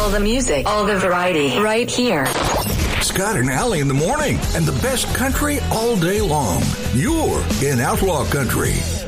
All the music, all the variety, right here. Scott and Allie in the morning, and the best country all day long. You're in Outlaw Country.